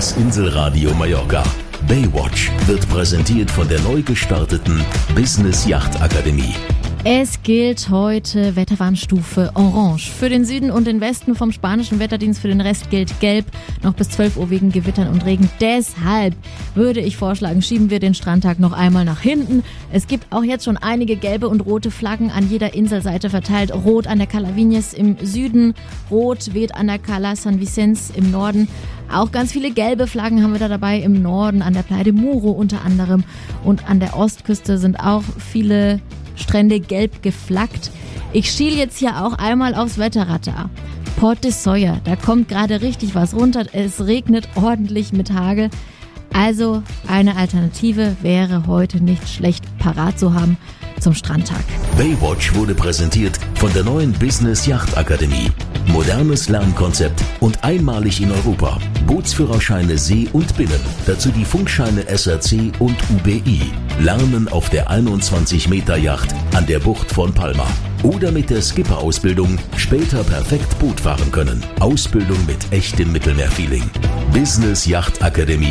Das Inselradio Mallorca. Baywatch wird präsentiert von der neu gestarteten Business Yacht Akademie. Es gilt heute Wetterwarnstufe Orange. Für den Süden und den Westen vom spanischen Wetterdienst, für den Rest gilt Gelb. Noch bis 12 Uhr wegen Gewittern und Regen. Deshalb würde ich vorschlagen, schieben wir den Strandtag noch einmal nach hinten. Es gibt auch jetzt schon einige gelbe und rote Flaggen an jeder Inselseite verteilt. Rot an der Cala Vinyes im Süden, rot weht an der Cala San Vicens im Norden. Auch ganz viele gelbe Flaggen haben wir da dabei im Norden, an der Playa de Muro unter anderem. Und an der Ostküste sind auch viele Strände gelb geflaggt. Ich schiel jetzt hier auch einmal aufs Wetterradar. Port de Sóller, da kommt gerade richtig was runter. Es regnet ordentlich mit Hagel. Also eine Alternative wäre heute nicht schlecht parat zu haben zum Strandtag. Baywatch wurde präsentiert von der neuen Business Yacht Akademie. Modernes Lernkonzept und einmalig in Europa. Bootsführerscheine See und Binnen. Dazu die Funkscheine SRC und UBI. Lernen auf der 21-Meter-Yacht an der Bucht von Palma. Oder mit der Skipper-Ausbildung später perfekt Boot fahren können. Ausbildung mit echtem Mittelmeerfeeling. Business Yacht Akademie